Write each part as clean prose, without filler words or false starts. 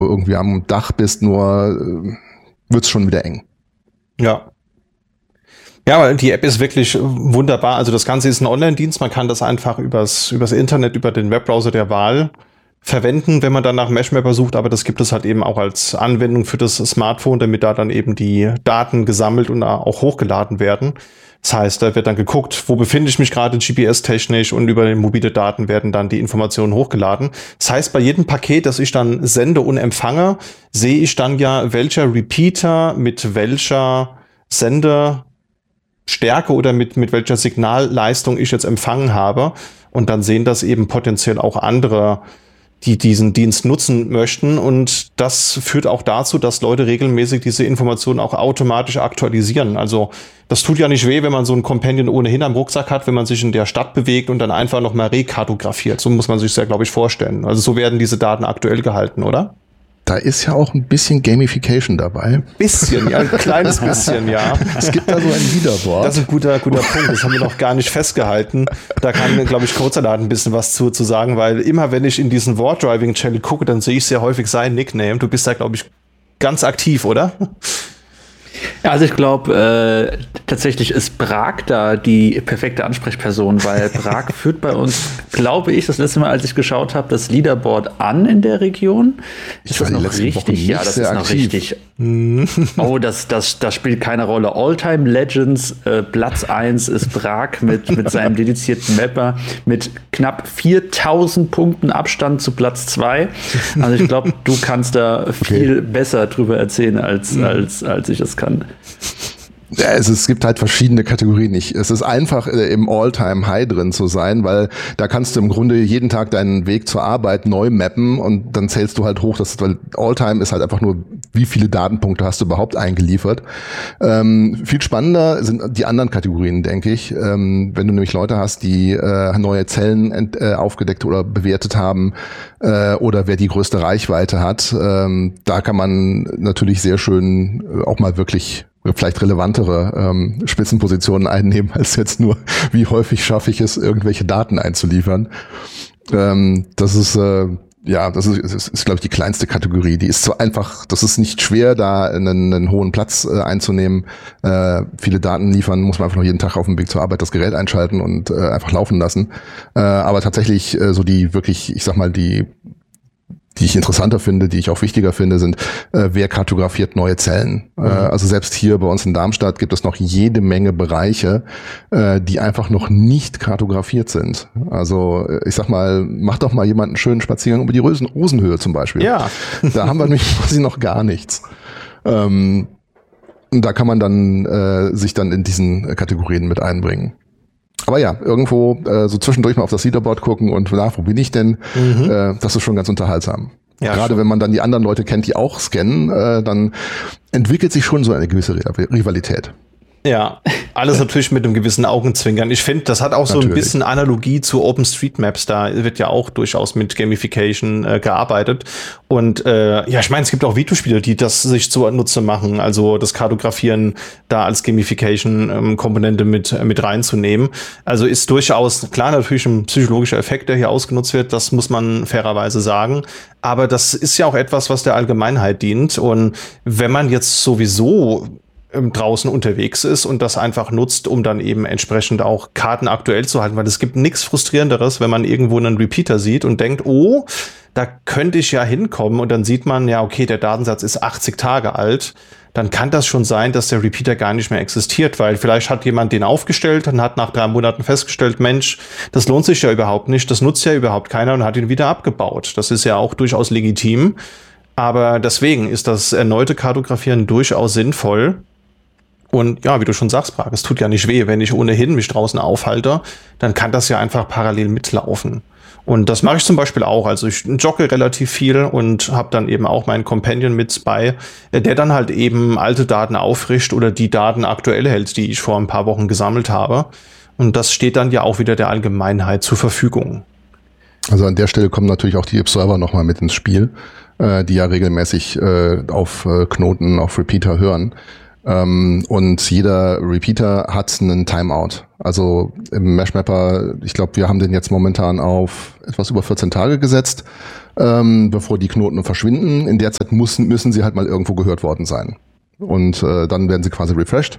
irgendwie am Dach bist, nur wird's schon wieder eng. Ja. Ja, aber die App ist wirklich wunderbar. Also das Ganze ist ein Online-Dienst. Man kann das einfach übers Internet, über den Webbrowser der Wahl verwenden, wenn man dann nach Meshmapper sucht. Aber das gibt es halt eben auch als Anwendung für das Smartphone, damit da dann eben die Daten gesammelt und auch hochgeladen werden. Das heißt, da wird dann geguckt, wo befinde ich mich gerade GPS-technisch, und über die mobile Daten werden dann die Informationen hochgeladen. Das heißt, bei jedem Paket, das ich dann sende und empfange, sehe ich dann ja, welcher Repeater mit welcher Sendestärke oder mit welcher Signalleistung ich jetzt empfangen habe. Und dann sehen das eben potenziell auch andere, die diesen Dienst nutzen möchten. Und das führt auch dazu, dass Leute regelmäßig diese Informationen auch automatisch aktualisieren. Also das tut ja nicht weh, wenn man so ein Companion ohnehin am Rucksack hat, wenn man sich in der Stadt bewegt und dann einfach nochmal rekartografiert. So muss man sich das ja, glaube ich, vorstellen. Also so werden diese Daten aktuell gehalten, oder? Da ist ja auch ein bisschen Gamification dabei. Bisschen, ja, ein kleines bisschen, ja. Es gibt da so ein Leaderboard. Das ist ein guter Punkt, das haben wir noch gar nicht festgehalten. Da kann, glaube ich, Codesalat ein bisschen was zu sagen, weil immer, wenn ich in diesen Ward-Driving-Channel gucke, dann sehe ich sehr häufig sein Nickname. Du bist da, glaube ich, ganz aktiv, oder? Ja, also ich glaube, tatsächlich ist Prag da die perfekte Ansprechperson, weil Prag führt bei uns, glaube ich, das letzte Mal, als ich geschaut habe, das Leaderboard an in der Region. Ist das noch richtig? Ja, das ist noch richtig. Oh, das spielt keine Rolle. All-Time Legends, Platz 1 ist Prag mit seinem dedizierten Mapper mit knapp 4000 Punkten Abstand zu Platz 2. Also ich glaube, du kannst da viel besser drüber erzählen, als ich es kann. Ja, es gibt halt verschiedene Kategorien. Es ist einfach, im All-Time-High drin zu sein, weil da kannst du im Grunde jeden Tag deinen Weg zur Arbeit neu mappen und dann zählst du halt hoch. Weil All-Time ist halt einfach nur, wie viele Datenpunkte hast du überhaupt eingeliefert. Viel spannender sind die anderen Kategorien, denke ich. Wenn du nämlich Leute hast, die neue Zellen aufgedeckt oder bewertet haben, oder wer die größte Reichweite hat, da kann man natürlich sehr schön auch mal wirklich vielleicht relevantere Spitzenpositionen einnehmen, als jetzt nur, wie häufig schaffe ich es, irgendwelche Daten einzuliefern. Das ist, glaube ich, die kleinste Kategorie. Die ist so einfach, das ist nicht schwer, da einen hohen Platz einzunehmen. Viele Daten liefern, muss man einfach noch jeden Tag auf dem Weg zur Arbeit das Gerät einschalten und einfach laufen lassen. Aber tatsächlich so die wirklich, ich sag mal, die ich interessanter finde, die ich auch wichtiger finde, sind, wer kartografiert neue Zellen. Also selbst hier bei uns in Darmstadt gibt es noch jede Menge Bereiche, die einfach noch nicht kartografiert sind. Also ich sag mal, mach doch mal jemand einen schönen Spaziergang über die Rosenhöhe zum Beispiel. Ja. Da haben wir nämlich quasi noch gar nichts. Und da kann man dann sich dann in diesen Kategorien mit einbringen. Aber ja, irgendwo so zwischendurch mal auf das Leaderboard gucken und wo bin ich denn? Das ist schon ganz unterhaltsam. Ja, gerade schon. Wenn man dann die anderen Leute kennt, die auch scannen, dann entwickelt sich schon so eine gewisse Rivalität. Ja, alles natürlich mit einem gewissen Augenzwinkern. Ich finde, das hat auch so ein bisschen Analogie zu OpenStreetMaps. Da wird ja auch durchaus mit Gamification gearbeitet. Und ich meine, es gibt auch Videospiele, die das sich zunutze machen. Also das Kartografieren da als Gamification-Komponente mit reinzunehmen. Also ist durchaus, klar, natürlich ein psychologischer Effekt, der hier ausgenutzt wird. Das muss man fairerweise sagen. Aber das ist ja auch etwas, was der Allgemeinheit dient. Und wenn man jetzt sowieso draußen unterwegs ist und das einfach nutzt, um dann eben entsprechend auch Karten aktuell zu halten, weil es gibt nichts Frustrierenderes, wenn man irgendwo einen Repeater sieht und denkt, oh, da könnte ich ja hinkommen, und dann sieht man, ja, okay, der Datensatz ist 80 Tage alt, dann kann das schon sein, dass der Repeater gar nicht mehr existiert, weil vielleicht hat jemand den aufgestellt und hat nach 3 Monaten festgestellt, Mensch, das lohnt sich ja überhaupt nicht, das nutzt ja überhaupt keiner, und hat ihn wieder abgebaut. Das ist ja auch durchaus legitim, aber deswegen ist das erneute Kartografieren durchaus sinnvoll. Und ja, wie du schon sagst, Prag, es tut ja nicht weh, wenn ich ohnehin mich draußen aufhalte, dann kann das ja einfach parallel mitlaufen. Und das mache ich zum Beispiel auch. Also ich jogge relativ viel und habe dann eben auch meinen Companion mit bei, der dann halt eben alte Daten auffrischt oder die Daten aktuell hält, die ich vor ein paar Wochen gesammelt habe. Und das steht dann ja auch wieder der Allgemeinheit zur Verfügung. Also an der Stelle kommen natürlich auch die Observer nochmal mit ins Spiel, die ja regelmäßig auf Knoten, auf Repeater hören. Und jeder Repeater hat einen Timeout. Also im Meshmapper, ich glaube, wir haben den jetzt momentan auf etwas über 14 Tage gesetzt, bevor die Knoten verschwinden. In der Zeit müssen sie halt mal irgendwo gehört worden sein. Und dann werden sie quasi refreshed.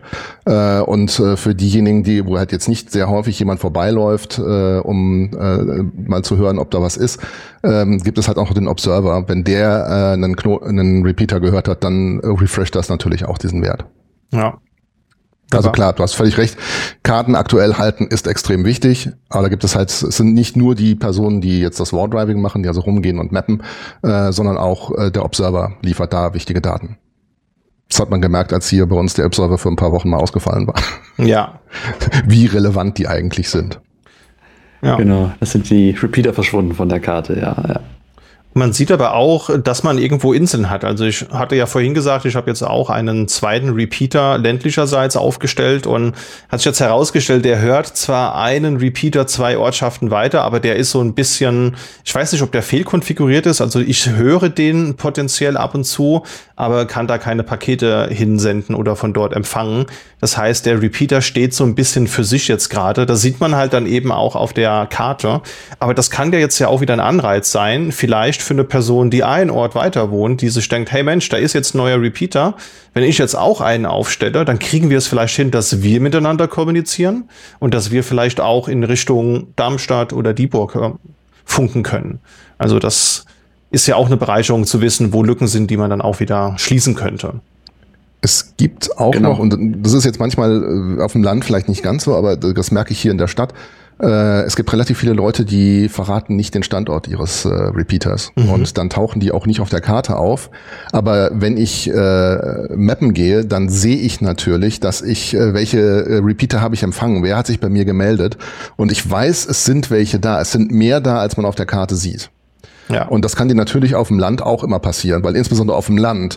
Für diejenigen, wo halt jetzt nicht sehr häufig jemand vorbeiläuft, um mal zu hören, ob da was ist, gibt es halt auch noch den Observer. Wenn der einen Repeater gehört hat, dann refresht das natürlich auch diesen Wert. Ja. Also klar, du hast völlig recht. Karten aktuell halten ist extrem wichtig, aber da gibt es halt, es sind nicht nur die Personen, die jetzt das Wardriving machen, die also rumgehen und mappen, sondern auch der Observer liefert da wichtige Daten. Das hat man gemerkt, als hier bei uns der Observer für ein paar Wochen mal ausgefallen war. Ja. Wie relevant die eigentlich sind. Ja. Genau, das sind die Repeater verschwunden von der Karte, ja. Man sieht aber auch, dass man irgendwo Inseln hat. Also ich hatte ja vorhin gesagt, ich habe jetzt auch einen zweiten Repeater ländlicherseits aufgestellt und hat sich jetzt herausgestellt, der hört zwar einen Repeater 2 Ortschaften weiter, aber der ist so ein bisschen, ich weiß nicht, ob der fehlkonfiguriert ist. Also ich höre den potenziell ab und zu, aber kann da keine Pakete hinsenden oder von dort empfangen. Das heißt, der Repeater steht so ein bisschen für sich jetzt gerade. Das sieht man halt dann eben auch auf der Karte. Aber das kann ja jetzt ja auch wieder ein Anreiz sein, vielleicht für eine Person, die einen Ort weiter wohnt, die sich denkt, hey Mensch, da ist jetzt ein neuer Repeater. Wenn ich jetzt auch einen aufstelle, dann kriegen wir es vielleicht hin, dass wir miteinander kommunizieren und dass wir vielleicht auch in Richtung Darmstadt oder Dieburg funken können. Also das ist ja auch eine Bereicherung zu wissen, wo Lücken sind, die man dann auch wieder schließen könnte. Es gibt auch noch, und das ist jetzt manchmal auf dem Land vielleicht nicht ganz so, aber das merke ich hier in der Stadt, es gibt relativ viele Leute, die verraten nicht den Standort ihres Repeaters. Und dann tauchen die auch nicht auf der Karte auf. Aber wenn ich mappen gehe, dann sehe ich natürlich, dass welche Repeater habe ich empfangen, wer hat sich bei mir gemeldet. Und ich weiß, es sind welche da. Es sind mehr da, als man auf der Karte sieht. Ja. Und das kann dir natürlich auf dem Land auch immer passieren, weil insbesondere auf dem Land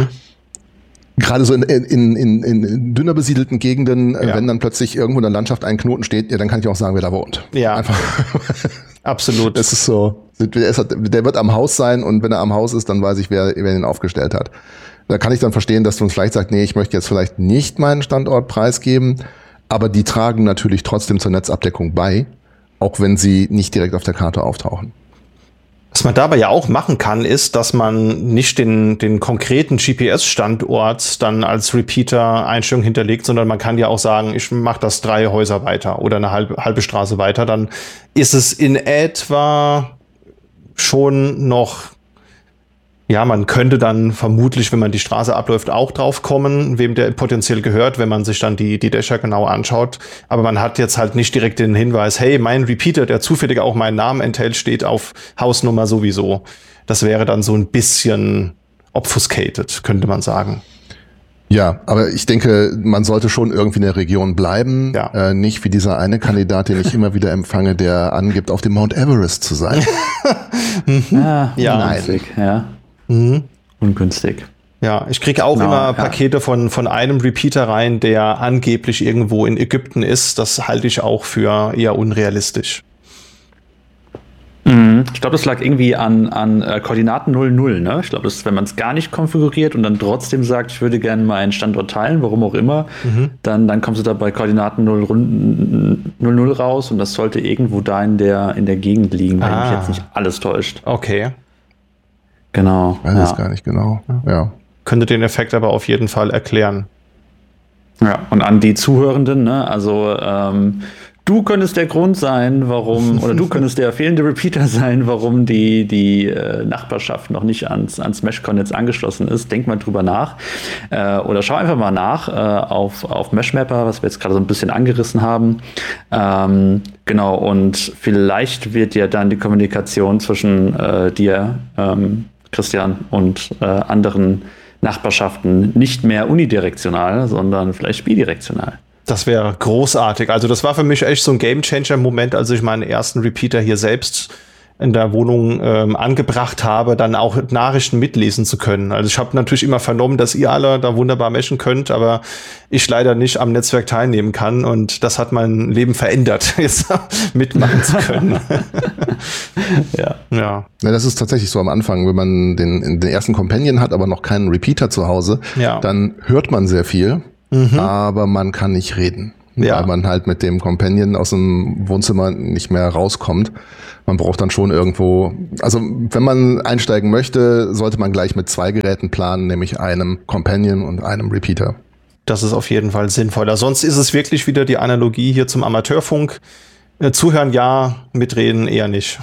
gerade so in dünner besiedelten Gegenden, wenn dann plötzlich irgendwo in der Landschaft ein Knoten steht, ja, dann kann ich auch sagen, wer da wohnt. Ja, einfach. Absolut. Das ist so, der wird am Haus sein und wenn er am Haus ist, dann weiß ich, wer ihn aufgestellt hat. Da kann ich dann verstehen, dass du uns vielleicht sagst, nee, ich möchte jetzt vielleicht nicht meinen Standort preisgeben, aber die tragen natürlich trotzdem zur Netzabdeckung bei, auch wenn sie nicht direkt auf der Karte auftauchen. Was man dabei ja auch machen kann, ist, dass man nicht den konkreten GPS-Standort dann als Repeater-Einstellung hinterlegt, sondern man kann ja auch sagen, ich mache das 3 Häuser weiter oder eine halbe Straße weiter. Dann ist es in etwa schon noch, ja, man könnte dann vermutlich, wenn man die Straße abläuft, auch drauf kommen, wem der potenziell gehört, wenn man sich dann die Dächer genau anschaut. Aber man hat jetzt halt nicht direkt den Hinweis, hey, mein Repeater, der zufällig auch meinen Namen enthält, steht auf Hausnummer sowieso. Das wäre dann so ein bisschen obfuscated, könnte man sagen. Ja, aber ich denke, man sollte schon irgendwie in der Region bleiben. Ja. Nicht wie dieser eine Kandidat, den ich immer wieder empfange, der angibt, auf dem Mount Everest zu sein. Ja, nein. Ja. Ungünstig. Ja, ich kriege auch immer Pakete von einem Repeater rein, der angeblich irgendwo in Ägypten ist. Das halte ich auch für eher unrealistisch. Ich glaube, das lag irgendwie an Koordinaten 00, ne? Ich glaube, das ist, wenn man es gar nicht konfiguriert und dann trotzdem sagt, ich würde gerne meinen Standort teilen, warum auch immer, dann kommst du da bei Koordinaten 00 raus und das sollte irgendwo da in der Gegend liegen, wenn mich jetzt nicht alles täuscht. Okay. Genau. Ich weiß es gar nicht genau. Ja. Könnte den Effekt aber auf jeden Fall erklären. Ja, und an die Zuhörenden, ne? Also du könntest der Grund sein, warum, oder du könntest der fehlende Repeater sein, warum die Nachbarschaft noch nicht ans Meshcon jetzt angeschlossen ist. Denk mal drüber nach. Oder schau einfach mal nach auf Meshmapper, was wir jetzt gerade so ein bisschen angerissen haben. Genau, und vielleicht wird ja dann die Kommunikation zwischen dir, Christian, und anderen Nachbarschaften nicht mehr unidirektional, sondern vielleicht bidirektional. Das wäre großartig. Also das war für mich echt so ein Gamechanger-Moment, als ich meinen ersten Repeater hier selbst in der Wohnung angebracht habe, dann auch Nachrichten mitlesen zu können. Also ich habe natürlich immer vernommen, dass ihr alle da wunderbar meshen könnt, aber ich leider nicht am Netzwerk teilnehmen kann und das hat mein Leben verändert, jetzt mitmachen zu können. Ja, das ist tatsächlich so am Anfang, wenn man den ersten Companion hat, aber noch keinen Repeater zu Hause, dann hört man sehr viel, aber man kann nicht reden. Weil man halt mit dem Companion aus dem Wohnzimmer nicht mehr rauskommt. Man braucht dann schon irgendwo, also wenn man einsteigen möchte, sollte man gleich mit 2 Geräten planen, nämlich einem Companion und einem Repeater. Das ist auf jeden Fall sinnvoller. Sonst ist es wirklich wieder die Analogie hier zum Amateurfunk. Zuhören ja, mitreden eher nicht.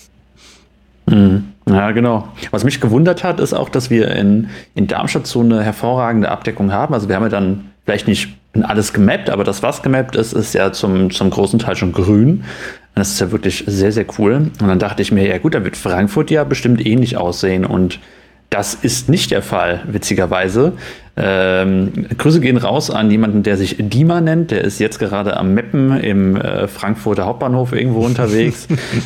Ja, genau. Was mich gewundert hat, ist auch, dass wir in Darmstadt so eine hervorragende Abdeckung haben. Also wir haben ja dann vielleicht nicht alles gemappt, aber das, was gemappt ist, ist ja zum großen Teil schon grün. Und das ist ja wirklich sehr, sehr cool. Und dann dachte ich mir, ja gut, da wird Frankfurt ja bestimmt ähnlich aussehen. Und das ist nicht der Fall, witzigerweise. Grüße gehen raus an jemanden, der sich Dima nennt. Der ist jetzt gerade am Mappen im Frankfurter Hauptbahnhof irgendwo unterwegs.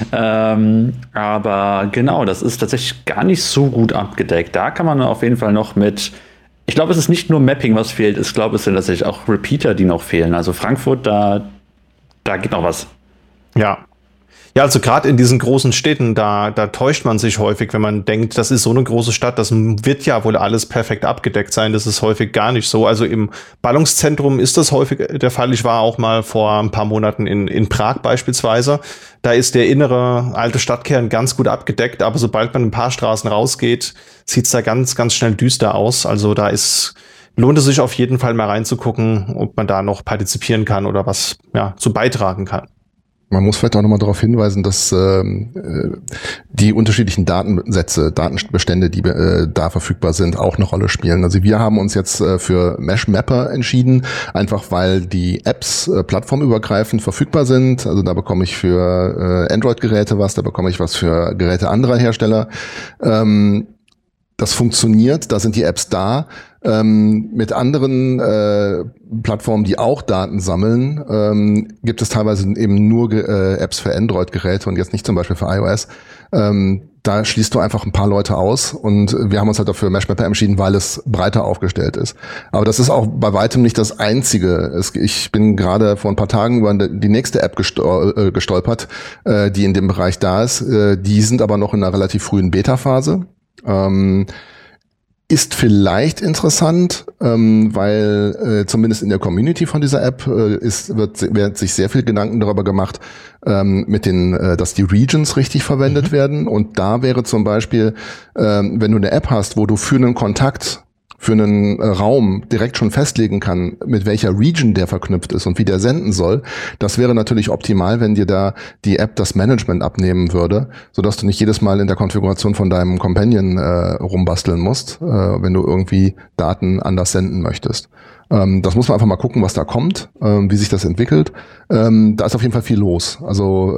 Aber genau, das ist tatsächlich gar nicht so gut abgedeckt. Da kann man auf jeden Fall noch mit... Ich glaube, es ist nicht nur Mapping, was fehlt. Ich glaube, es sind tatsächlich auch Repeater, die noch fehlen. Also Frankfurt, da geht noch was. Ja. Ja, also gerade in diesen großen Städten, da täuscht man sich häufig, wenn man denkt, das ist so eine große Stadt, das wird ja wohl alles perfekt abgedeckt sein. Das ist häufig gar nicht so. Also im Ballungszentrum ist das häufig der Fall. Ich war auch mal vor ein paar Monaten in Prag beispielsweise. Da ist der innere alte Stadtkern ganz gut abgedeckt, aber sobald man ein paar Straßen rausgeht, sieht's da ganz, ganz schnell düster aus. Also da lohnt es sich auf jeden Fall mal reinzugucken, ob man da noch partizipieren kann oder was zu beitragen kann. Man muss vielleicht auch nochmal darauf hinweisen, dass die unterschiedlichen Datensätze, Datenbestände, die da verfügbar sind, auch eine Rolle spielen. Also wir haben uns jetzt für Mesh Mapper entschieden, einfach weil die Apps plattformübergreifend verfügbar sind. Also da bekomme ich für Android-Geräte was, da bekomme ich was für Geräte anderer Hersteller. Das funktioniert, da sind die Apps da. Mit anderen Plattformen, die auch Daten sammeln, gibt es teilweise eben nur Apps für Android-Geräte und jetzt nicht zum Beispiel für iOS. Da schließt du einfach ein paar Leute aus und wir haben uns halt dafür Mesh Mapper entschieden, weil es breiter aufgestellt ist. Aber das ist auch bei weitem nicht das Einzige. Ich bin gerade vor ein paar Tagen über die nächste App gestolpert, die in dem Bereich da ist. Die sind aber noch in einer relativ frühen Beta-Phase. Ist vielleicht interessant, weil zumindest in der Community von dieser App wird sich sehr viel Gedanken darüber gemacht, dass die Regions richtig verwendet werden. Und da wäre zum Beispiel, wenn du eine App hast, wo du für einen Kontakt, für einen Raum direkt schon festlegen kann, mit welcher Region der verknüpft ist und wie der senden soll. Das wäre natürlich optimal, wenn dir da die App das Management abnehmen würde, sodass du nicht jedes Mal in der Konfiguration von deinem Companion rumbasteln musst, wenn du irgendwie Daten anders senden möchtest. Das muss man einfach mal gucken, was da kommt, wie sich das entwickelt. Da ist auf jeden Fall viel los. Also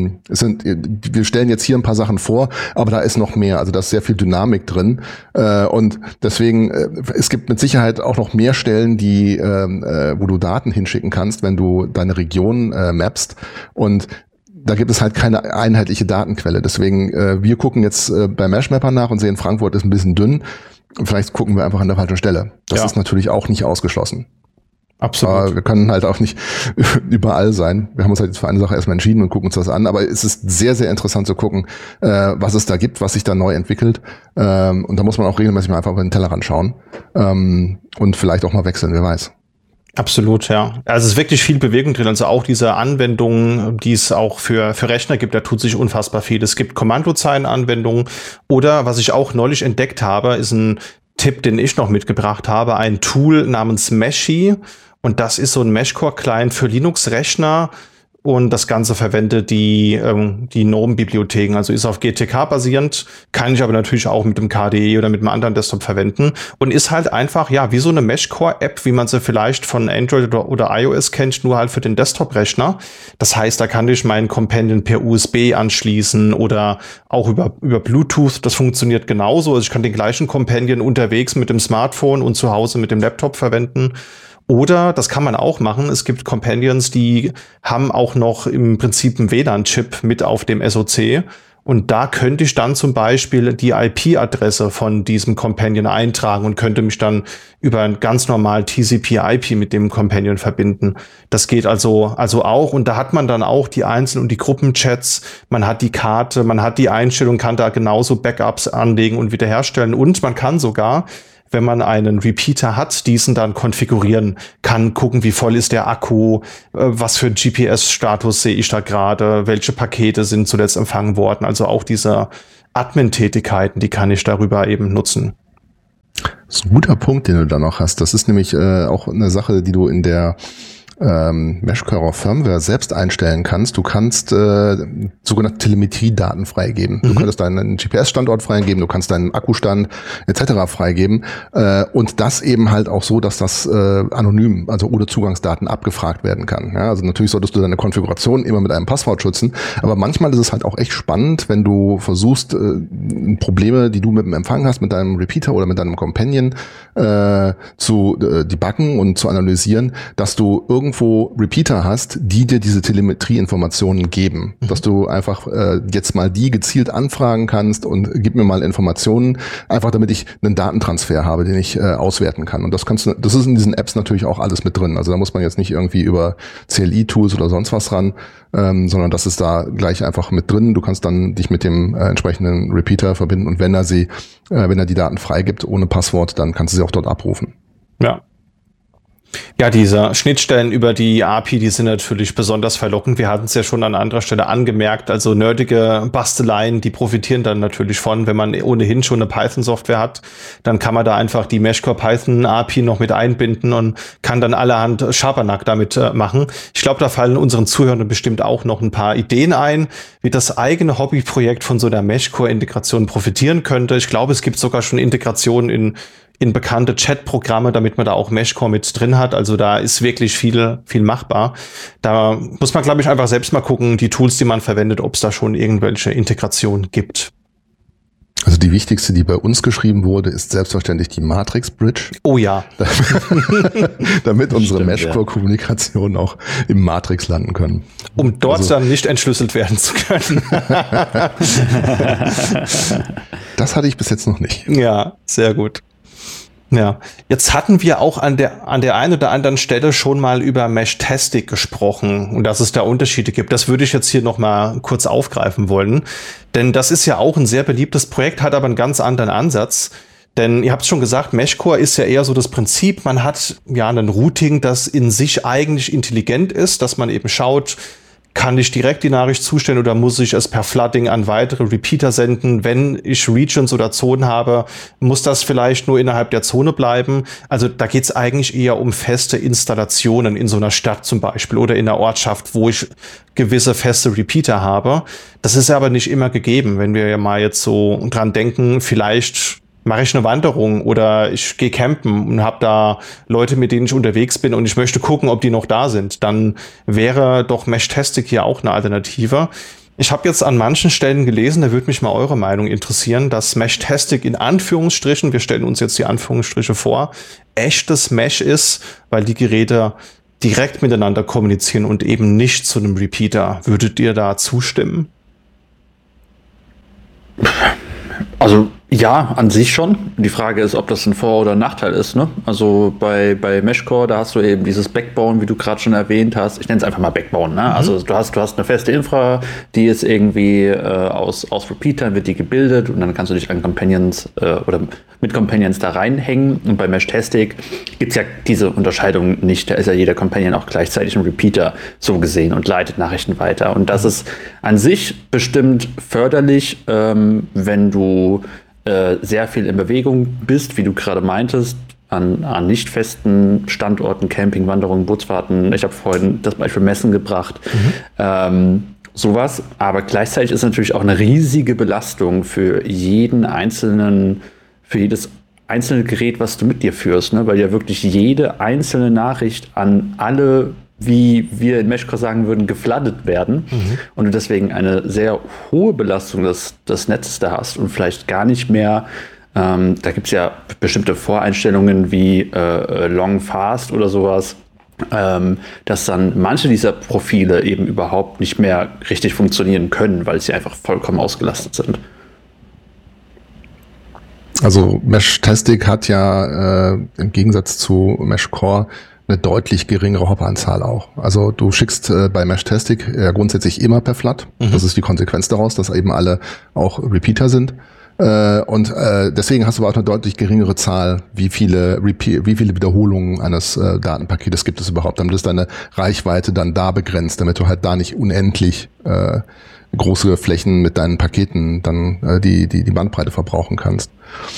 wir stellen jetzt hier ein paar Sachen vor, aber da ist noch mehr. Also da ist sehr viel Dynamik drin. Und deswegen, es gibt mit Sicherheit auch noch mehr Stellen, wo du Daten hinschicken kannst, wenn du deine Region mappst. Und da gibt es halt keine einheitliche Datenquelle. Deswegen, wir gucken jetzt bei Mesh Mapper nach und sehen, Frankfurt ist ein bisschen dünn. Vielleicht gucken wir einfach an der falschen Stelle. Das ist natürlich auch nicht ausgeschlossen. Absolut. Aber wir können halt auch nicht überall sein. Wir haben uns halt jetzt für eine Sache erstmal entschieden und gucken uns das an. Aber es ist sehr, sehr interessant zu gucken, was es da gibt, was sich da neu entwickelt. Und da muss man auch regelmäßig mal einfach über den Tellerrand schauen. Und vielleicht auch mal wechseln, wer weiß. Absolut, ja. Also es ist wirklich viel Bewegung drin. Also auch diese Anwendungen, die es auch für Rechner gibt, da tut sich unfassbar viel. Es gibt Kommandozeilenanwendungen oder was ich auch neulich entdeckt habe, ist ein Tipp, den ich noch mitgebracht habe, ein Tool namens Meshy. Und das ist so ein Meshcore-Client für Linux-Rechner. Und das Ganze verwendet die GNOME-Bibliotheken, also ist auf GTK basierend, kann ich aber natürlich auch mit dem KDE oder mit einem anderen Desktop verwenden und ist halt einfach, wie so eine Meshcore-App, wie man sie vielleicht von Android oder iOS kennt, nur halt für den Desktop-Rechner. Das heißt, da kann ich meinen Companion per USB anschließen oder auch über Bluetooth, das funktioniert genauso. Also ich kann den gleichen Companion unterwegs mit dem Smartphone und zu Hause mit dem Laptop verwenden. Oder, das kann man auch machen, es gibt Companions, die haben auch noch im Prinzip einen WLAN-Chip mit auf dem SoC Und da könnte ich dann zum Beispiel die IP-Adresse von diesem Companion eintragen und könnte mich dann über ein ganz normal TCP/IP mit dem Companion verbinden. Das geht also auch. Und da hat man dann auch die Einzel- und die Gruppenchats. Man hat die Karte, man hat die Einstellung, kann da genauso Backups anlegen und wiederherstellen. Und man kann sogar, wenn man einen Repeater hat, diesen dann konfigurieren, kann gucken, wie voll ist der Akku, was für GPS-Status sehe ich da gerade, welche Pakete sind zuletzt empfangen worden. Also auch diese Admin-Tätigkeiten, die kann ich darüber eben nutzen. Das ist ein guter Punkt, den du da noch hast. Das ist nämlich auch eine Sache, die du in der Meshcore Firmware selbst einstellen kannst. Du kannst sogenannte Telemetriedaten freigeben. Du könntest deinen GPS-Standort freigeben, du kannst deinen Akkustand etc. freigeben und das eben halt auch so, dass das anonym, also ohne Zugangsdaten abgefragt werden kann. Ja, also natürlich solltest du deine Konfiguration immer mit einem Passwort schützen, aber manchmal ist es halt auch echt spannend, wenn du versuchst, Probleme, die du mit dem Empfang hast, mit deinem Repeater oder mit deinem Companion zu debuggen und zu analysieren, dass du irgendwo Repeater hast, die dir diese Telemetrie-Informationen geben. Dass du einfach jetzt mal die gezielt anfragen kannst und gib mir mal Informationen, einfach damit ich einen Datentransfer habe, den ich auswerten kann. Und das ist in diesen Apps natürlich auch alles mit drin. Also da muss man jetzt nicht irgendwie über CLI-Tools oder sonst was ran, sondern das ist da gleich einfach mit drin. Du kannst dann dich mit dem entsprechenden Repeater verbinden und wenn er die Daten freigibt ohne Passwort, dann kannst du sie auch dort abrufen. Ja. Ja, diese Schnittstellen über die API, die sind natürlich besonders verlockend. Wir hatten es ja schon an anderer Stelle angemerkt. Also nerdige Basteleien, die profitieren dann natürlich von, wenn man ohnehin schon eine Python-Software hat. Dann kann man da einfach die Meshcore Python API noch mit einbinden und kann dann allerhand Schabernack damit machen. Ich glaube, da fallen unseren Zuhörern bestimmt auch noch ein paar Ideen ein, wie das eigene Hobbyprojekt von so einer Meshcore-Integration profitieren könnte. Ich glaube, es gibt sogar schon Integrationen in bekannte Chat-Programme, damit man da auch Meshcore mit drin hat. Also da ist wirklich viel machbar. Da muss man, glaube ich, einfach selbst mal gucken, die Tools, die man verwendet, ob es da schon irgendwelche Integrationen gibt. Also die wichtigste, die bei uns geschrieben wurde, ist selbstverständlich die Matrix Bridge. Oh ja. Damit unsere Meshcore-Kommunikation auch im Matrix landen können. Um dort dann nicht entschlüsselt werden zu können. Das hatte ich bis jetzt noch nicht. Ja, sehr gut. Ja, jetzt hatten wir auch an der einen oder anderen Stelle schon mal über Meshtastic gesprochen und dass es da Unterschiede gibt. Das würde ich jetzt hier noch mal kurz aufgreifen wollen, denn das ist ja auch ein sehr beliebtes Projekt, hat aber einen ganz anderen Ansatz. Denn ihr habt es schon gesagt, Meshcore ist ja eher so das Prinzip, man hat ja ein Routing, das in sich eigentlich intelligent ist, dass man eben schaut, kann ich direkt die Nachricht zustellen oder muss ich es per Flooding an weitere Repeater senden? Wenn ich Regions oder Zonen habe, muss das vielleicht nur innerhalb der Zone bleiben? Also da geht es eigentlich eher um feste Installationen in so einer Stadt zum Beispiel oder in einer Ortschaft, wo ich gewisse feste Repeater habe. Das ist aber nicht immer gegeben. Wenn wir ja mal jetzt so dran denken, vielleicht mache ich eine Wanderung oder ich gehe campen und habe da Leute, mit denen ich unterwegs bin und ich möchte gucken, ob die noch da sind, dann wäre doch Meshtastic hier auch eine Alternative. Ich habe jetzt an manchen Stellen gelesen, da würde mich mal eure Meinung interessieren, dass Meshtastic in Anführungsstrichen, wir stellen uns jetzt die Anführungsstriche vor, echtes Mesh ist, weil die Geräte direkt miteinander kommunizieren und eben nicht zu einem Repeater. Würdet ihr da zustimmen? Also ja, an sich schon. Die Frage ist, ob das ein Vor- oder ein Nachteil ist. Ne? Also bei Meshcore, da hast du eben dieses Backbone, wie du gerade schon erwähnt hast. Ich nenne es einfach mal Backbone. Ne? Also du hast eine feste Infra, die ist irgendwie aus Repeatern wird die gebildet und dann kannst du dich an Companions oder mit Companions da reinhängen. Und bei Meshtastic gibt es ja diese Unterscheidung nicht. Da ist ja jeder Companion auch gleichzeitig ein Repeater so gesehen und leitet Nachrichten weiter. Und das ist an sich bestimmt förderlich, wenn du sehr viel in Bewegung bist, wie du gerade meintest, an nicht festen Standorten, Camping, Wanderungen, Bootsfahrten. Ich habe vorhin das Beispiel Messen gebracht. Sowas. Aber gleichzeitig ist natürlich auch eine riesige Belastung für jedes einzelne Gerät, was du mit dir führst, ne? Weil ja wirklich jede einzelne Nachricht an alle, wie wir in Meshcore sagen würden, gefladdet werden und du deswegen eine sehr hohe Belastung des Netzes da hast und vielleicht gar nicht mehr, da gibt es ja bestimmte Voreinstellungen wie Long Fast oder sowas, dass dann manche dieser Profile eben überhaupt nicht mehr richtig funktionieren können, weil sie einfach vollkommen ausgelastet sind. Also Mesh-Tastic hat ja im Gegensatz zu Mesh-Core eine deutlich geringere Hopperanzahl auch. Also du schickst bei Mesh-Tastic ja grundsätzlich immer per FLAT. Das ist die Konsequenz daraus, dass eben alle auch Repeater sind. Und deswegen hast du aber auch eine deutlich geringere Zahl, wie viele Wiederholungen eines Datenpaketes gibt es überhaupt. Damit ist deine Reichweite dann da begrenzt, damit du halt da nicht unendlich große Flächen mit deinen Paketen dann die Bandbreite verbrauchen kannst.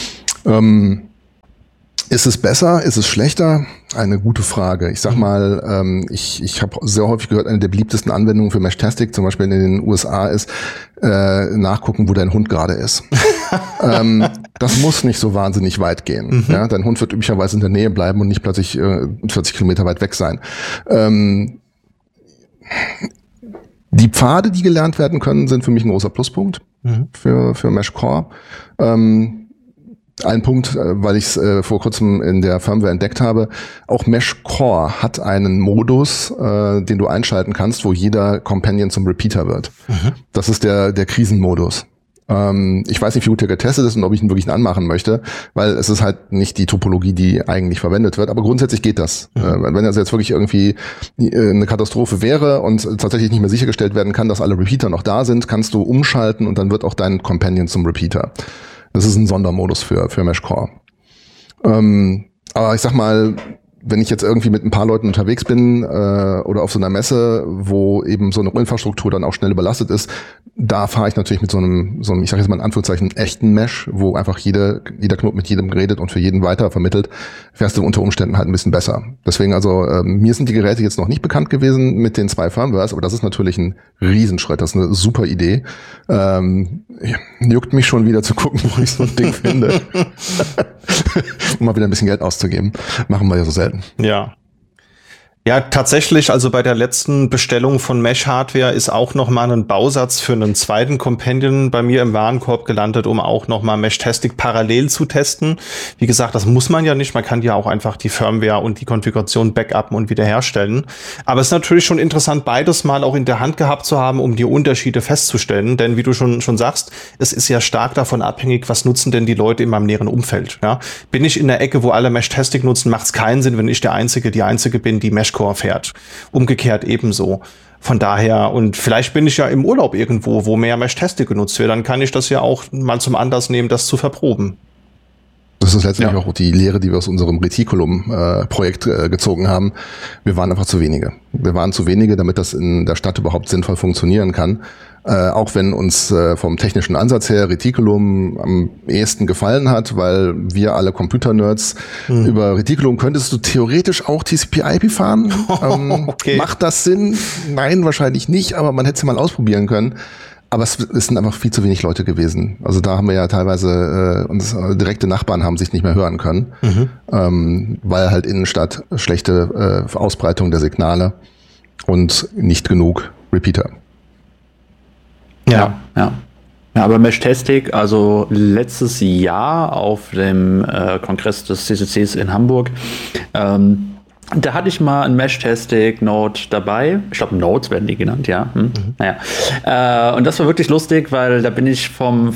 Ist es besser? Ist es schlechter? Eine gute Frage. Ich sag mal, ich habe sehr häufig gehört, eine der beliebtesten Anwendungen für Mesh-Tastic, zum Beispiel in den USA, ist nachgucken, wo dein Hund gerade ist. Das muss nicht so wahnsinnig weit gehen. Ja, dein Hund wird üblicherweise in der Nähe bleiben und nicht plötzlich 40 Kilometer weit weg sein. Die Pfade, die gelernt werden können, sind für mich ein großer Pluspunkt für Mesh-Core. Ein Punkt, weil ich es vor kurzem in der Firmware entdeckt habe, auch Mesh-Core hat einen Modus, den du einschalten kannst, wo jeder Companion zum Repeater wird. Das ist der Krisenmodus. Ich weiß nicht, wie gut der getestet ist und ob ich ihn wirklich anmachen möchte, weil es ist halt nicht die Topologie, die eigentlich verwendet wird, aber grundsätzlich geht das. Wenn das jetzt wirklich irgendwie eine Katastrophe wäre und tatsächlich nicht mehr sichergestellt werden kann, dass alle Repeater noch da sind, kannst du umschalten und dann wird auch dein Companion zum Repeater. Das ist ein Sondermodus für Mesh-Core. Aber ich sag mal, wenn ich jetzt irgendwie mit ein paar Leuten unterwegs bin oder auf so einer Messe, wo eben so eine Infrastruktur dann auch schnell überlastet ist, da fahre ich natürlich mit so einem, ich sage jetzt mal in Anführungszeichen, echten Mesh, wo einfach jeder Knoten mit jedem redet und für jeden weiter vermittelt, fährst du unter Umständen halt ein bisschen besser. Deswegen also, mir sind die Geräte jetzt noch nicht bekannt gewesen mit den 2 Firmwares, aber das ist natürlich ein Riesenschritt, das ist eine super Idee. Juckt mich schon wieder zu gucken, wo ich so ein Ding finde. Um mal wieder ein bisschen Geld auszugeben. Machen wir ja so selten. Ja. Ja, tatsächlich, also bei der letzten Bestellung von Mesh-Hardware ist auch nochmal ein Bausatz für einen zweiten Companion bei mir im Warenkorb gelandet, um auch nochmal Mesh-Tastic parallel zu testen. Wie gesagt, das muss man ja nicht. Man kann ja auch einfach die Firmware und die Konfiguration backuppen und wiederherstellen. Aber es ist natürlich schon interessant, beides mal auch in der Hand gehabt zu haben, um die Unterschiede festzustellen. Denn wie du schon sagst, es ist ja stark davon abhängig, was nutzen denn die Leute in meinem näheren Umfeld. Ja? Bin ich in der Ecke, wo alle Mesh-Tastic nutzen, macht es keinen Sinn, wenn ich die Einzige bin, die Mesh-Core fährt. Umgekehrt ebenso. Von daher, und vielleicht bin ich ja im Urlaub irgendwo, wo mehr Mesh-Tastic genutzt wird, dann kann ich das ja auch mal zum Anlass nehmen, das zu verproben. Das ist letztendlich auch die Lehre, die wir aus unserem Reticulum-Projekt gezogen haben. Wir waren einfach zu wenige. Wir waren zu wenige, damit das in der Stadt überhaupt sinnvoll funktionieren kann. Auch wenn uns vom technischen Ansatz her Reticulum am ehesten gefallen hat, weil wir alle Computer-Nerds über Reticulum könntest du theoretisch auch TCP/IP fahren. Okay. Macht das Sinn? Nein, wahrscheinlich nicht, aber man hätte es ja mal ausprobieren können. Aber es sind einfach viel zu wenig Leute gewesen. Also da haben wir ja teilweise unsere direkte Nachbarn haben sich nicht mehr hören können, weil halt Innenstadt schlechte Ausbreitung der Signale und nicht genug Repeater. Ja, aber Mesh-Tastic, also letztes Jahr auf dem Kongress des CCCs in Hamburg, da hatte ich mal ein Mesh-Tastic-Node dabei. Ich glaube, Nodes werden die genannt, ja. Naja. Und das war wirklich lustig, weil da bin ich vom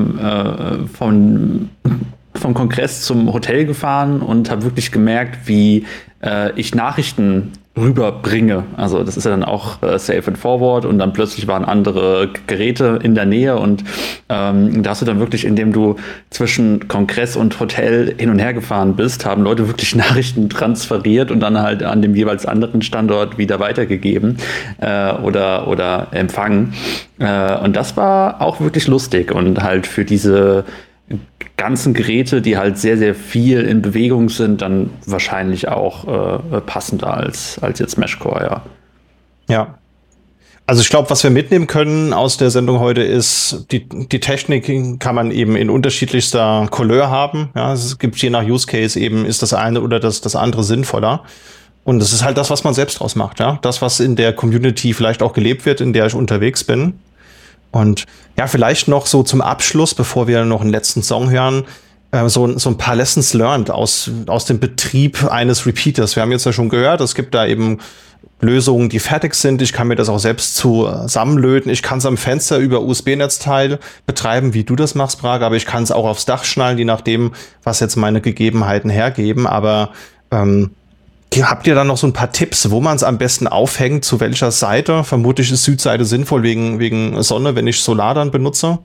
Kongress zum Hotel gefahren und habe wirklich gemerkt, wie ich Nachrichten rüberbringe. Also das ist ja dann auch Safe and Forward und dann plötzlich waren andere Geräte in der Nähe und da hast du dann wirklich, indem du zwischen Kongress und Hotel hin und her gefahren bist, haben Leute wirklich Nachrichten transferiert und dann halt an dem jeweils anderen Standort wieder weitergegeben oder empfangen. Und das war auch wirklich lustig und halt für diese ganzen Geräte, die halt sehr, sehr viel in Bewegung sind, dann wahrscheinlich auch passender als jetzt Mesh-Core, ja. Ja. Also ich glaube, was wir mitnehmen können aus der Sendung heute ist, die Technik kann man eben in unterschiedlichster Couleur haben. Ja, es gibt je nach Use Case eben, ist das eine oder das andere sinnvoller. Und das ist halt das, was man selbst draus macht, ja. Das, was in der Community vielleicht auch gelebt wird, in der ich unterwegs bin. Und ja, vielleicht noch so zum Abschluss, bevor wir noch einen letzten Song hören. so ein paar Lessons learned aus dem Betrieb eines Repeaters. Wir haben jetzt ja schon gehört, es gibt da eben Lösungen, die fertig sind. Ich kann mir das auch selbst zusammenlöten. Ich kann es am Fenster über USB-Netzteil betreiben, wie du das machst, Brage, aber ich kann es auch aufs Dach schnallen, je nachdem, was jetzt meine Gegebenheiten hergeben. Aber habt ihr da noch so ein paar Tipps, wo man es am besten aufhängt, zu welcher Seite? Vermutlich ist Südseite sinnvoll wegen Sonne, wenn ich Solar dann benutze.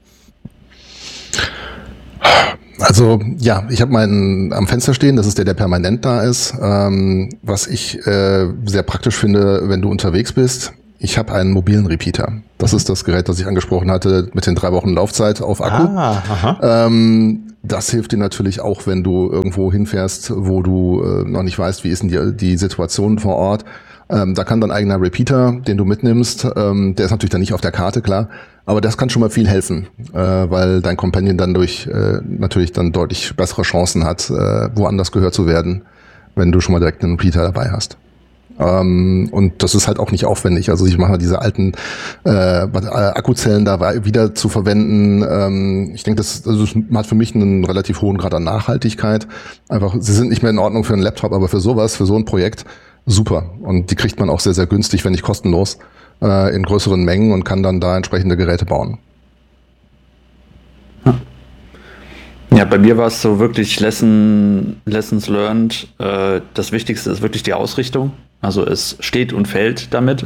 Also ja, ich habe meinen am Fenster stehen, das ist der permanent da ist. Was ich sehr praktisch finde, wenn du unterwegs bist, ich habe einen mobilen Repeater. Das ist das Gerät, das ich angesprochen hatte, mit den 3 Wochen Laufzeit auf Akku. Das hilft dir natürlich auch, wenn du irgendwo hinfährst, wo du noch nicht weißt, wie ist denn die Situation vor Ort. Da kann dein eigener Repeater, den du mitnimmst, der ist natürlich dann nicht auf der Karte, klar, aber das kann schon mal viel helfen, weil dein Companion dann natürlich dann deutlich bessere Chancen hat, woanders gehört zu werden, wenn du schon mal direkt einen Repeater dabei hast. Und das ist halt auch nicht aufwendig. Also ich mache diese alten Akkuzellen da wieder zu verwenden. Ich denke, das hat für mich einen relativ hohen Grad an Nachhaltigkeit. Einfach, sie sind nicht mehr in Ordnung für einen Laptop, aber für sowas, für so ein Projekt, super. Und die kriegt man auch sehr, sehr günstig, wenn nicht kostenlos, in größeren Mengen und kann dann da entsprechende Geräte bauen. Ja, bei mir war es so wirklich Lessons learned. Das Wichtigste ist wirklich die Ausrichtung. Also es steht und fällt damit.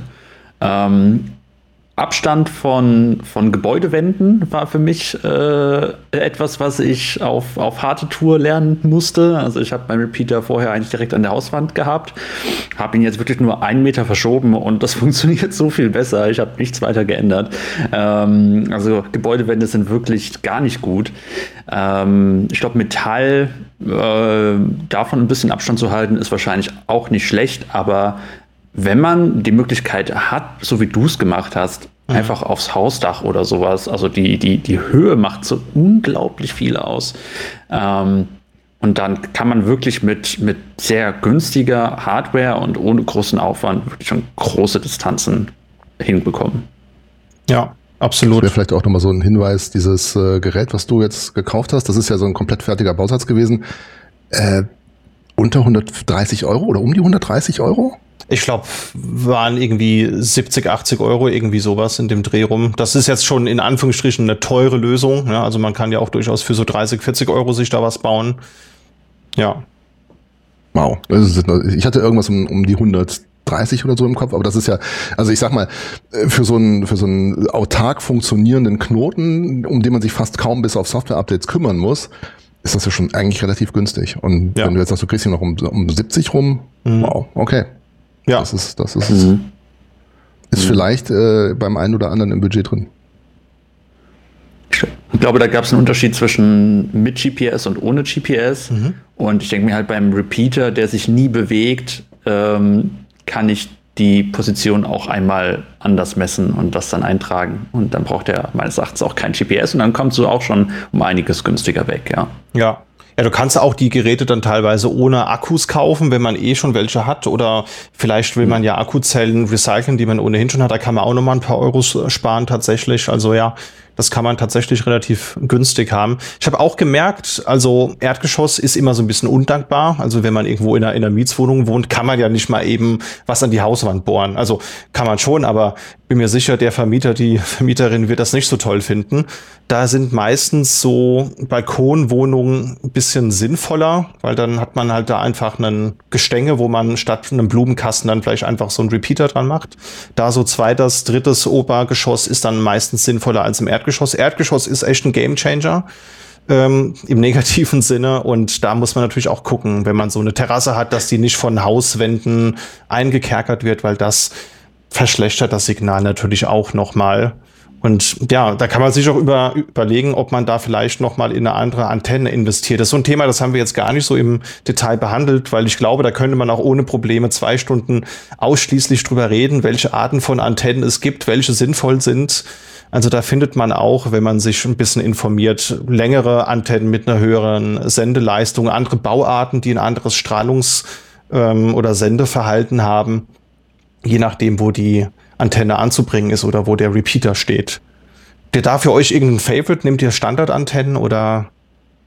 Abstand von Gebäudewänden war für mich etwas, was ich auf harte Tour lernen musste. Also ich habe meinen Repeater vorher eigentlich direkt an der Hauswand gehabt, habe ihn jetzt wirklich nur 1 Meter verschoben und das funktioniert so viel besser. Ich habe nichts weiter geändert. Also Gebäudewände sind wirklich gar nicht gut. Ich glaube, Metall, davon ein bisschen Abstand zu halten, ist wahrscheinlich auch nicht schlecht, aber wenn man die Möglichkeit hat, so wie du es gemacht hast, einfach aufs Hausdach oder sowas, also die Höhe macht so unglaublich viel aus. Und dann kann man wirklich mit sehr günstiger Hardware und ohne großen Aufwand wirklich schon große Distanzen hinbekommen. Ja, absolut. Das wäre vielleicht auch nochmal so ein Hinweis, dieses Gerät, was du jetzt gekauft hast, das ist ja so ein komplett fertiger Bausatz gewesen. Unter 130 Euro oder um die 130 Euro? Ich glaube, waren irgendwie 70, 80 Euro, irgendwie sowas in dem Dreh rum. Das ist jetzt schon in Anführungsstrichen eine teure Lösung. Ja, also man kann ja auch durchaus für so 30, 40 Euro sich da was bauen. Ja. Wow. Ich hatte irgendwas um die 130 oder so im Kopf, aber das ist ja, also ich sag mal, für so einen autark funktionierenden Knoten, um den man sich fast kaum bis auf Software-Updates kümmern muss, ist das ja schon eigentlich relativ günstig. Und wenn du jetzt sagst, du kriegst ihn noch um 70 rum, wow, okay. Ja. Das ist vielleicht beim einen oder anderen im Budget drin. Ich glaube, da gab es einen Unterschied zwischen mit GPS und ohne GPS. Und ich denke mir halt beim Repeater, der sich nie bewegt, kann ich die Position auch einmal anders messen und das dann eintragen. Und dann braucht er meines Erachtens auch kein GPS und dann kommst du auch schon um einiges günstiger weg, ja. Ja. Ja, du kannst auch die Geräte dann teilweise ohne Akkus kaufen, wenn man schon welche hat. Oder vielleicht will man ja Akkuzellen recyceln, die man ohnehin schon hat. Da kann man auch nochmal ein paar Euros sparen tatsächlich. Also ja, das kann man tatsächlich relativ günstig haben. Ich habe auch gemerkt, also Erdgeschoss ist immer so ein bisschen undankbar. Also wenn man irgendwo in einer Mietswohnung wohnt, kann man ja nicht mal eben was an die Hauswand bohren. Also kann man schon, aber bin mir sicher, der Vermieter, die Vermieterin wird das nicht so toll finden. Da sind meistens so Balkonwohnungen ein bisschen sinnvoller, weil dann hat man halt da einfach einen Gestänge, wo man statt einem Blumenkasten dann vielleicht einfach so einen Repeater dran macht. Da so 2., 3. Obergeschoss ist dann meistens sinnvoller als im Erdgeschoss. Erdgeschoss ist echt ein Gamechanger im negativen Sinne und da muss man natürlich auch gucken, wenn man so eine Terrasse hat, dass die nicht von Hauswänden eingekerkert wird, weil das verschlechtert das Signal natürlich auch nochmal. Und ja, da kann man sich auch überlegen, ob man da vielleicht nochmal in eine andere Antenne investiert. Das ist so ein Thema, das haben wir jetzt gar nicht so im Detail behandelt, weil ich glaube, da könnte man auch ohne Probleme 2 Stunden ausschließlich drüber reden, welche Arten von Antennen es gibt, welche sinnvoll sind. Also da findet man auch, wenn man sich ein bisschen informiert, längere Antennen mit einer höheren Sendeleistung, andere Bauarten, die ein anderes Strahlungs- oder Sendeverhalten haben, je nachdem, wo die Antenne anzubringen ist oder wo der Repeater steht. Der da für euch irgendein Favorite? Nehmt ihr Standardantennen oder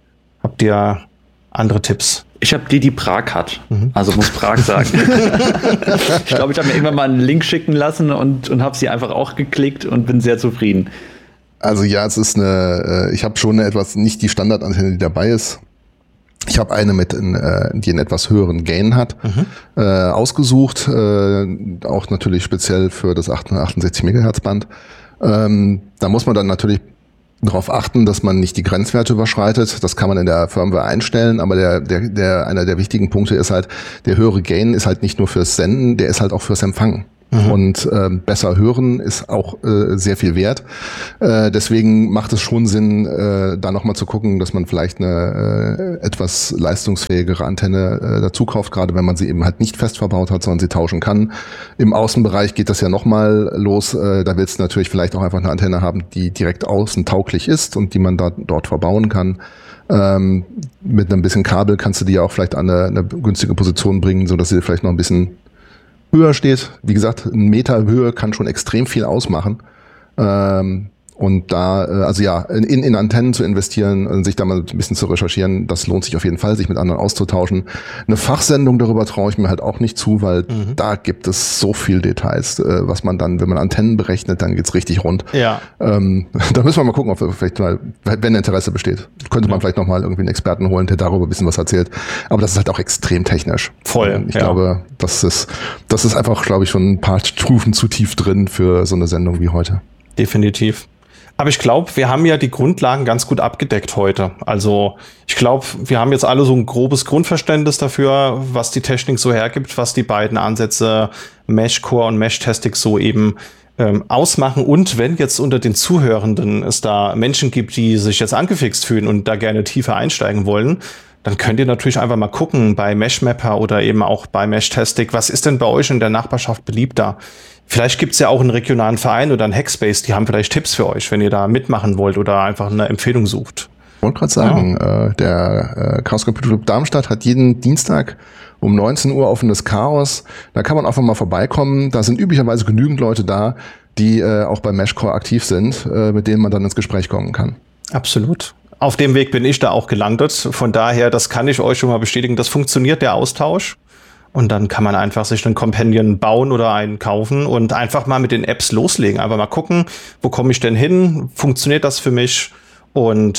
Habt ihr andere Tipps? Ich habe die Prag hat. Also muss Prag sagen. Ich glaube, ich habe mir irgendwann mal einen Link schicken lassen und habe sie einfach auch geklickt und bin sehr zufrieden. Also ja, es ist ich habe schon nicht die Standardantenne, die dabei ist. Ich habe eine die einen etwas höheren Gain hat, ausgesucht, auch natürlich speziell für das 68 MHz Band. Da muss man dann natürlich darauf achten, dass man nicht die Grenzwerte überschreitet. Das kann man in der Firmware einstellen, aber einer der wichtigen Punkte ist halt, der höhere Gain ist halt nicht nur fürs Senden, der ist halt auch fürs Empfangen. Und besser hören ist auch sehr viel wert. Deswegen macht es schon Sinn, da nochmal zu gucken, dass man vielleicht eine etwas leistungsfähigere Antenne dazu kauft, gerade wenn man sie eben halt nicht fest verbaut hat, sondern sie tauschen kann. Im Außenbereich geht das ja nochmal los. Da willst du natürlich vielleicht auch einfach eine Antenne haben, die direkt außen tauglich ist und die man dort verbauen kann. Mit einem bisschen Kabel kannst du die ja auch vielleicht an eine günstige Position bringen, sodass sie vielleicht noch ein bisschen höher steht. Wie gesagt, 1 Meter Höhe kann schon extrem viel ausmachen. Und da, also ja, in Antennen zu investieren und sich da mal ein bisschen zu recherchieren, das lohnt sich auf jeden Fall, sich mit anderen auszutauschen. Eine Fachsendung darüber traue ich mir halt auch nicht zu, weil da gibt es so viel Details, was man dann, wenn man Antennen berechnet, dann geht's richtig rund. Ja. Da müssen wir mal gucken, ob wir vielleicht mal, wenn Interesse besteht, könnte man vielleicht noch mal irgendwie einen Experten holen, der darüber ein bisschen was erzählt. Aber das ist halt auch extrem technisch. Voll. Ich glaube, das ist einfach, glaube ich, schon ein paar Stufen zu tief drin für so eine Sendung wie heute. Definitiv. Aber ich glaube, wir haben ja die Grundlagen ganz gut abgedeckt heute. Also ich glaube, wir haben jetzt alle so ein grobes Grundverständnis dafür, was die Technik so hergibt, was die beiden Ansätze Mesh-Core und Mesh-Tastic so eben ausmachen. Und wenn jetzt unter den Zuhörenden es da Menschen gibt, die sich jetzt angefixt fühlen und da gerne tiefer einsteigen wollen, dann könnt ihr natürlich einfach mal gucken bei Meshmapper oder eben auch bei Mesh-Tastic. Was ist denn bei euch in der Nachbarschaft beliebter? Vielleicht gibt's ja auch einen regionalen Verein oder einen Hackspace, die haben vielleicht Tipps für euch, wenn ihr da mitmachen wollt oder einfach eine Empfehlung sucht. Ich wollte gerade sagen, der Chaos Computer Club Darmstadt hat jeden Dienstag um 19 Uhr offenes Chaos. Da kann man einfach mal vorbeikommen. Da sind üblicherweise genügend Leute da, die auch bei Meshcore aktiv sind, mit denen man dann ins Gespräch kommen kann. Absolut. Auf dem Weg bin ich da auch gelandet. Von daher, das kann ich euch schon mal bestätigen, das funktioniert, der Austausch. Und dann kann man einfach sich einen Companion bauen oder einen kaufen und einfach mal mit den Apps loslegen. Einfach mal gucken, wo komme ich denn hin? Funktioniert das für mich? Und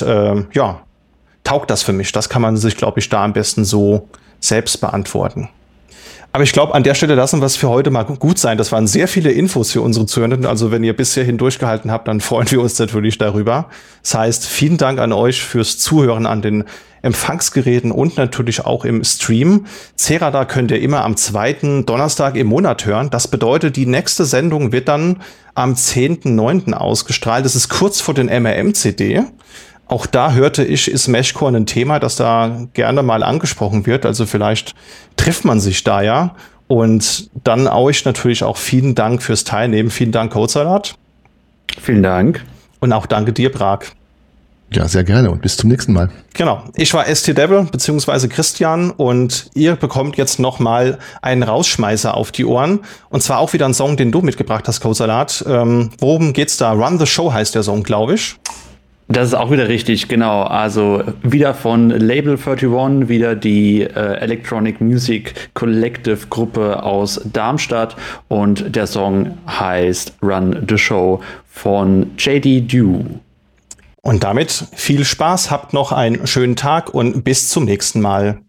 taugt das für mich? Das kann man sich, glaube ich, da am besten so selbst beantworten. Aber ich glaube, an der Stelle lassen wir es für heute mal gut sein. Das waren sehr viele Infos für unsere Zuhörenden. Also wenn ihr bis hierhin durchgehalten habt, dann freuen wir uns natürlich darüber. Das heißt, vielen Dank an euch fürs Zuhören an den Empfangsgeräten und natürlich auch im Stream. Cerada könnt ihr immer am 2. Donnerstag im Monat hören. Das bedeutet, die nächste Sendung wird dann am 10.9. ausgestrahlt. Das ist kurz vor den MRM-CD. Auch da hörte ich, ist Meshcore ein Thema, das da gerne mal angesprochen wird. Also vielleicht trifft man sich da ja. Und dann euch natürlich auch vielen Dank fürs Teilnehmen. Vielen Dank, Codesalat. Vielen Dank. Und auch danke dir, Prag. Ja, sehr gerne und bis zum nächsten Mal. Genau. Ich war ST Devil bzw. Christian und ihr bekommt jetzt nochmal einen Rausschmeißer auf die Ohren. Und zwar auch wieder ein Song, den du mitgebracht hast, Codesalat. Worum geht's da? Run the Show heißt der Song, glaube ich. Das ist auch wieder richtig, genau. Also wieder von Label 31, wieder die Electronic Music Collective Gruppe aus Darmstadt. Und der Song heißt Run the Show von JD Dew. Und damit viel Spaß, habt noch einen schönen Tag und bis zum nächsten Mal.